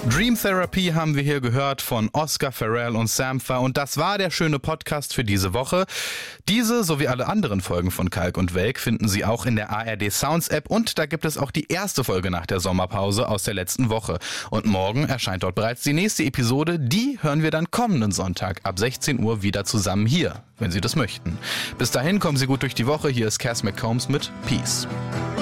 Dream Therapy haben wir hier gehört von Oscar, Pharrell und Sampha und das war der schöne Podcast für diese Woche. Diese sowie alle anderen Folgen von Kalk und Welk finden Sie auch in der ARD Sounds App und da gibt es auch die erste Folge nach der Sommerpause aus der letzten Woche. Und morgen erscheint dort bereits die nächste Episode, die hören wir dann kommenden Sonntag ab 16 Uhr wieder zusammen hier, wenn Sie das möchten. Bis dahin kommen Sie gut durch die Woche, hier ist Cass McCombs mit Peace.